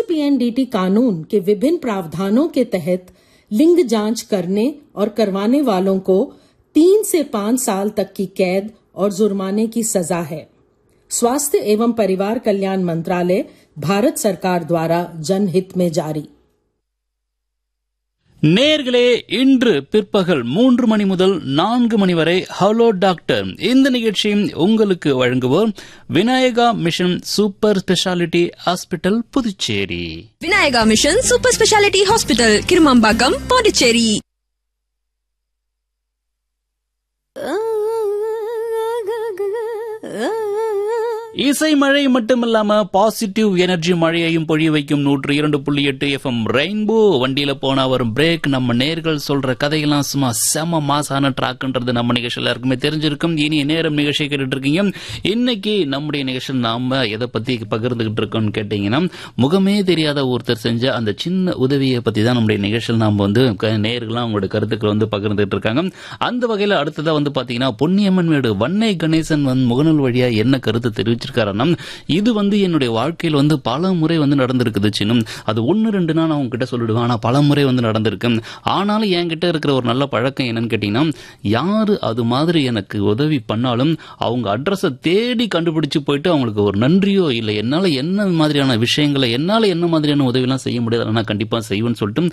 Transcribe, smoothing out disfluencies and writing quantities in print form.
PNDT कानून के विभिन्न प्रावधानों के तहत लिंग जांच करने और करवाने वालों को 3 से 5 साल तक की कैद और जुर्माने की सजा है। स्वास्थ्य एवं परिवार कल्याण मंत्रालय, भारत सरकार द्वारा जनहित में जारी। நேர்களே, இன்று பிற்பகல் 3 மணி முதல் 4 மணி வரை ஹலோ டாக்டர் இந்த நிகழ்ச்சியும் உங்களுக்கு வழங்குவோர் Vinayaka mission super speciality hospital, Puducherry. Vinayaka mission super speciality hospital, Kirumampakkam, Pondicherry. இசை மழை மட்டுமில்லாம பாசிட்டிவ் எனர்ஜி மழையையும் பொழிய வைக்கும் 102.8 எஃப்எம் ரெயின்போ. வண்டியில போனா வரும் பிரேக், நம்ம நேர்கள் சொல்ற கதையெல்லாம் சும்மா செம மாசான ட்ராக்ன்றது நம்ம நிகழ்ச்சியில் எல்லாருக்குமே தெரிஞ்சிருக்கும். இனி நேரம் நிகழ்ச்சியை கேட்டுட்டு இருக்கீங்க. இன்னைக்கு நம்முடைய நிகழ்ச்சியில் நாம எதை பத்தி பகிர்ந்துகிட்டு இருக்கோம்னு கேட்டீங்கன்னா, முகமே தெரியாத ஒருத்தர் செஞ்ச அந்த சின்ன உதவியை பத்தி தான் நம்முடைய நிகழ்ச்சியில் நாம நேர்கள்லாம் அவங்களோட கருத்துக்களை பகிர்ந்துட்டு இருக்காங்க. அந்த வகையில அடுத்ததா பாத்தீங்கன்னா, பொன்னியம்மன் வீடு வன்னை கணேசன் முகநூல் வழியா என்ன கருத்து தெரிவிச்சிருக்காருன்னா, இது என்னுடைய வாழ்க்கையில் பல முறை நடந்திருக்குது. சின்னம் அது 1-2 நான் அவங்க கிட்ட சொல்லிடுவேன், ஆனா பல முறை நடந்திருக்கு. ஆனாலும் என்கிட்ட இருக்கிற ஒரு நல்ல பழக்கம் என்னன்னு கேட்டீங்கன்னா, யாரு அது மாதிரி எனக்கு உதவி பண்ணாலும் அவங்க அட்ரஸை தேடி கண்டுபிடிச்சு போயிட்டு அவங்களுக்கு ஒரு நன்றியோ இல்லை என்னால என்ன மாதிரியான விஷயங்களை, என்னால என்ன மாதிரியான உதவி எல்லாம் செய்ய முடியாது, நான் கண்டிப்பா செய்வேன்னு சொல்லிட்டு